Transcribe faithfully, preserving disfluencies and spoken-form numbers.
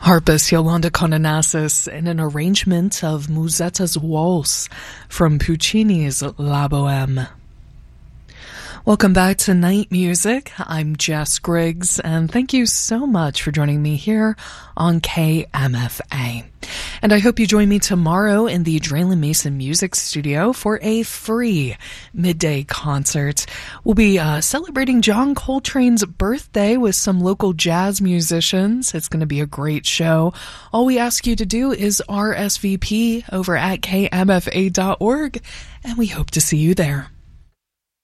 Harpist Yolanda Kononassis in an arrangement of Musetta's Waltz from Puccini's La Bohème. Welcome back to Night Music. I'm Jess Griggs, and thank you so much for joining me here on K M F A. And I hope you join me tomorrow in the Draylen Mason Music Studio for a free midday concert. We'll be uh, celebrating John Coltrane's birthday with some local jazz musicians. It's going to be a great show. All we ask you to do is R S V P over at K M F A dot org, and we hope to see you there.